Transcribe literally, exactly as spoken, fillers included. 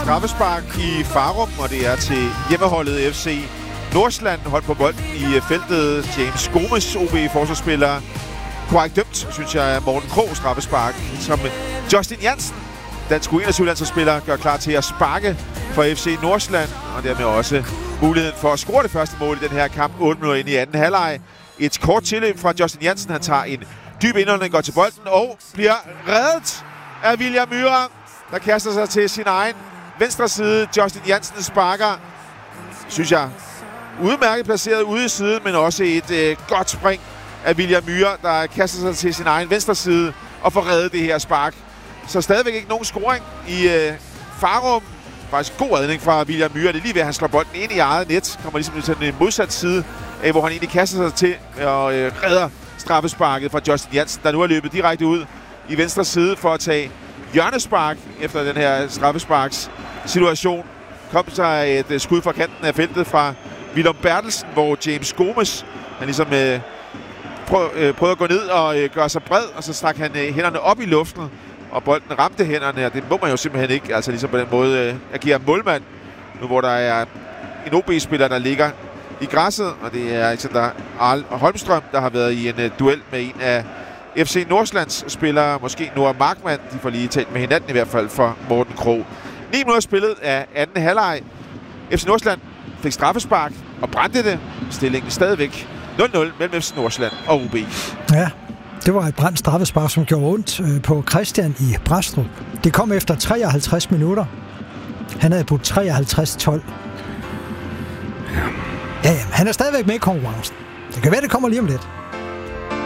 straffespark i Farum, og det er til hjemmeholdet F C Nordsjælland. Hold på bolden i feltet. James Gomes, O B-forsvarsspiller. Korrekt dømt, synes jeg, er Morten Krog straffespark. Som Justin Jansen, dansk U enogtyve-landsholdsspiller, gør klar til at sparke for F C Nordsjælland. Og dermed også muligheden for at score det første mål i den her kamp. otte minutter ind i anden halvleg. Et kort tilløb fra Justin Jansen. Han tager en dyb indånding, går til bolden og bliver reddet af William Myhre, der kaster sig til sin egen venstre side. Justin Jansen sparker, synes jeg, udmærket placeret ude i siden, men også et øh, godt spring af William Myhre, der kaster sig til sin egen venstre side og får reddet det her spark. Så stadigvæk ikke nogen scoring i øh, Farum. Faktisk god redning fra William Myhre. Det er lige ved, at han slår bolden ind i eget net. Kommer ligesom til den modsatte side, øh, hvor han egentlig kaster sig til og øh, redder straffesparket fra Justin Jansen, der nu er løbet direkte ud i venstre side for at tage hjørnespark efter den her straffesparks situation. Kom så et skud fra kanten af feltet fra Willum Bertelsen, hvor James Gomes han ligesom øh, prøv, øh, prøvede at gå ned og øh, gøre sig bred, og så stak han øh, hænderne op i luften, og bolden ramte hænderne, og det må man jo simpelthen ikke, altså ligesom på den måde øh, agerer målmand, nu hvor der er en O B-spiller, der ligger i græsset, og det er Alexander Arl Holmstrøm, der har været i en uh, duel med en af F C Nordsjællands spillere, måske Noah Markmann. De får lige talt med hinanden i hvert fald for Morten Krog. ni minutter spillet af anden halvleg. F C Nordsjælland fik straffespark og brændte det. Stillingen stadigvæk nul nul mellem F C Nordsjælland og O B. Ja, det var et brændt straffespark, som gjorde ondt øh, på Christian i Brastrup. Det kom efter treoghalvtreds minutter. Han havde budt treoghalvtreds tolv. Ja. Ja, ja, han er stadigvæk med i konkurrencen. Det kan være, det kommer lige om lidt.